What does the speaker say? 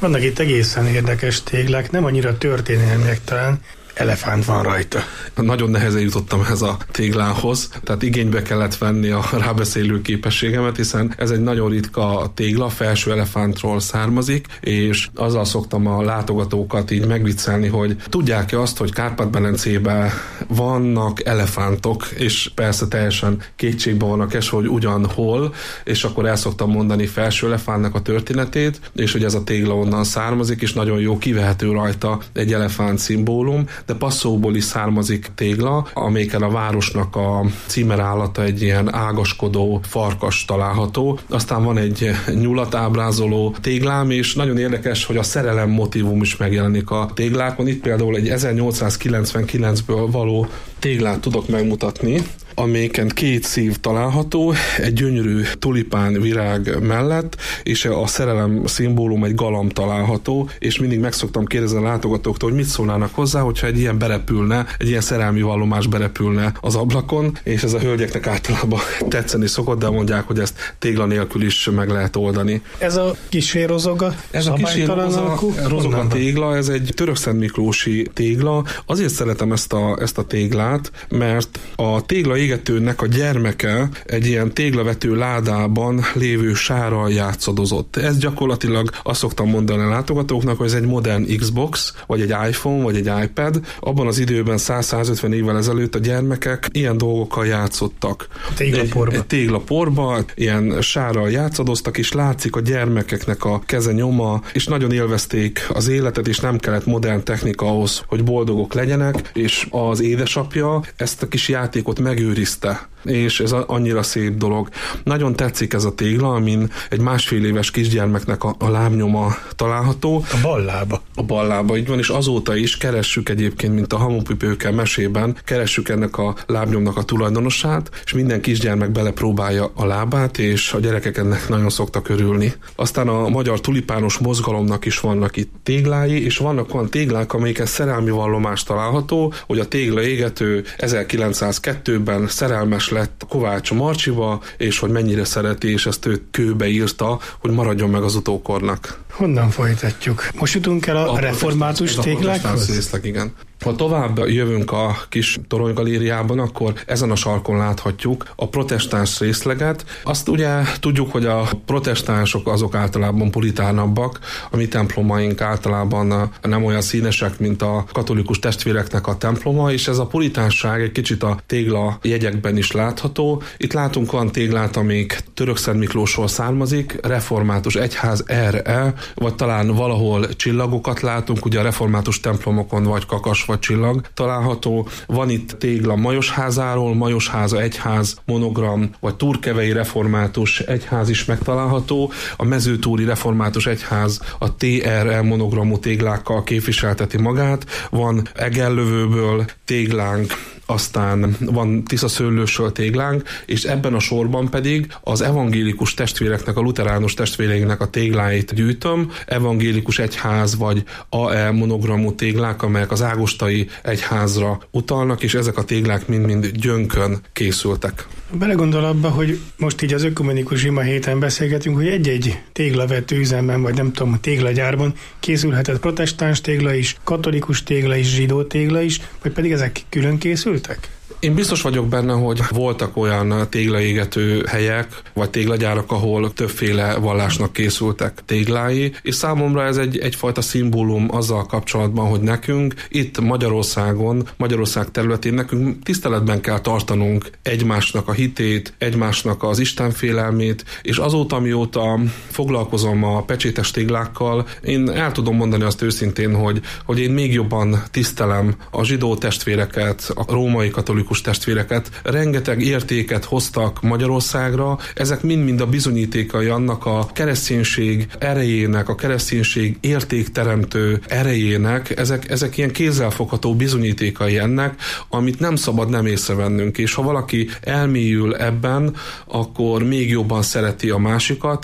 Vannak itt egészen érdekes téglák, nem annyira történelmiek talán, elefánt van rajta. Nagyon nehezen jutottam ehhez a téglához, tehát igénybe kellett venni a rábeszélő képességemet, hiszen ez egy nagyon ritka tégla, felső elefántról származik, és azzal szoktam a látogatókat így megviccelni, hogy tudják-e azt, hogy Kárpát-medencében vannak elefántok, és persze teljesen kétségbe vannak esve, hogy ugyanhol, és akkor el szoktam mondani felső elefántnak a történetét, és hogy ez a tégla onnan származik, és nagyon jó kivehető rajta egy elefánt szimbólum, de Passzóból is származik tégla, amelyiken a városnak a címerállata egy ilyen ágaskodó farkas található. Aztán van egy nyulat ábrázoló téglám, és nagyon érdekes, hogy a szerelem motívum is megjelenik a téglákon. Itt például egy 1899-ből való téglát tudok megmutatni, amelyiken 2 szív található, egy gyönyörű tulipán virág mellett, és a szerelem szimbólum egy galamb található, és mindig meg szoktam kérdezni a látogatóktól, hogy mit szólnának hozzá, hogyha egy ilyen berepülne, egy ilyen szerelmi vallomás berepülne az ablakon, és ez a hölgyeknek általában tetszeni szokott, de mondják, hogy ezt tégla nélkül is meg lehet oldani. Ez a kísér rozoga? Ez a kísér rozoga tégla, ez egy törökszentmiklósi tégla. Azért szeretem ezt a téglát, mert a tégla égetőnek a gyermeke egy ilyen téglavető ládában lévő sárral játszadozott. Ez gyakorlatilag azt szoktam mondani a látogatóknak, hogy ez egy modern Xbox, vagy egy iPhone, vagy egy iPad. Abban az időben 100-150 évvel ezelőtt a gyermekek ilyen dolgokkal játszottak. Egy téglaporba, ilyen sárral játszadoztak, és látszik a gyermekeknek a keze nyoma, és nagyon élvezték az életet, és nem kellett modern technika ahhoz, hogy boldogok legyenek, és az édesapja ezt a kis játékot megőrizte, és ez annyira szép dolog. Nagyon tetszik ez a tégla, amin egy 1,5 éves kisgyermeknek a lábnyoma található. A ballába. A ballába, így van, és azóta is keressük egyébként, mint a Hamupipőke mesében, keressük ennek a lábnyomnak a tulajdonosát, és minden kisgyermek belepróbálja a lábát, és a gyerekek ennek nagyon szoktak örülni. Aztán a magyar tulipános mozgalomnak is vannak itt téglái, és vannak olyan téglák, amelyiken szerelmi vallomás található, hogy a tégla égető 1902-ben szerelmes lett Kovács Marcsiba, és hogy mennyire szereti, és ezt ő kőbe írta, hogy maradjon meg az utókornak. Honnan folytatjuk? Most jutunk el a református téglákhoz? Igen. Ha tovább jövünk a kis toronygalériában, akkor ezen a sarkon láthatjuk a protestáns részleget. Azt ugye tudjuk, hogy a protestánsok azok általában puritánabbak, a mi templomaink általában nem olyan színesek, mint a katolikus testvéreknek a temploma, és ez a puritánság egy kicsit a tégla jegyekben is látható. Itt látunk olyan téglát, amik Törökszentmiklósról származik, református egyház R.E., vagy talán valahol csillagokat látunk, ugye a református templomokon vagy kakas vagy csillag található. Van itt tégla Majosházáról, Majosháza egyház monogram, vagy Turkevei református egyház is megtalálható. A mezőtúri református egyház a TRE monogramú téglákkal képviselteti magát. Van Egellövőből téglánk, aztán van Tiszaszőlősről téglánk, és ebben a sorban pedig az evangélikus testvéreknek, a luteránus testvéreinknek a tégláit gyűjtöm, evangélikus egyház vagy AE monogramú téglák, amelyek az ágostai egyházra utalnak, és ezek a téglák mind-mind Gyönkön készültek. Belegondol abba, hogy most így az ökumenikus ima héten beszélgetünk, hogy egy-egy téglavető üzemben, vagy nem tudom, téglagyárban készülhetett protestáns tégla is, katolikus tégla is, zsidó tégla is, vagy pedig ezek külön készültek? Én biztos vagyok benne, hogy voltak olyan téglaégető helyek, vagy téglagyárak, ahol többféle vallásnak készültek téglái, és számomra ez egyfajta szimbólum azzal kapcsolatban, hogy nekünk itt Magyarországon, Magyarország területén nekünk tiszteletben kell tartanunk egymásnak a hitét, egymásnak az istenfélelmét, és azóta, mióta foglalkozom a pecsétes téglákkal, én el tudom mondani azt őszintén, hogy én még jobban tisztelem a zsidó testvéreket, a római katolikus testvéreket, rengeteg értéket hoztak Magyarországra, ezek mind-mind a bizonyítékai annak a kereszténység erejének, a kereszténység értékteremtő erejének, ezek ilyen kézzelfogható bizonyítékai ennek, amit nem szabad nem észrevennünk, és ha valaki elmélyül ebben, akkor még jobban szereti a másikat,